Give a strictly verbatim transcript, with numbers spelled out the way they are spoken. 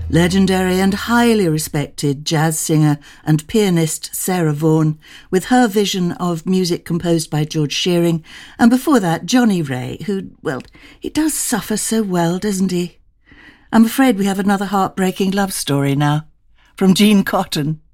Legendary and highly respected jazz singer and pianist Sarah Vaughan, with her vision of music composed by George Shearing, and before that Johnny Ray, who, well, he does suffer so well, doesn't he? I'm afraid we have another heartbreaking love story now, from Jean Cotton.